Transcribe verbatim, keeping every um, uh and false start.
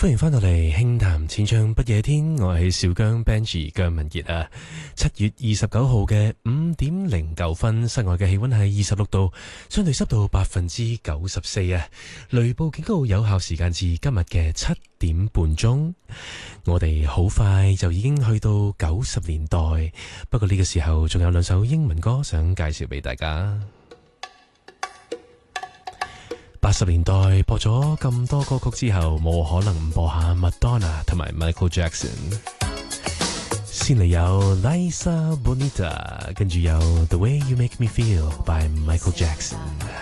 歡迎翻到嚟輕談淺唱不夜天，我係小姜 Benji 姜文傑啊。七月二十九號嘅五點零九分，室外嘅氣溫係二十六度，相對濕度百分之九十四啊。雷暴警告有效時間至今日嘅七點半鐘。我哋好快就已經去到九十年代，不過呢個時候仲有兩首英文歌想介紹俾大家。八十年代播咗咁多歌曲之後，冇可能唔播下 Madonna 同埋 Michael Jackson。先嚟有 Liza Bonita， 跟住有 The Way You Make Me Feel by Michael Jackson。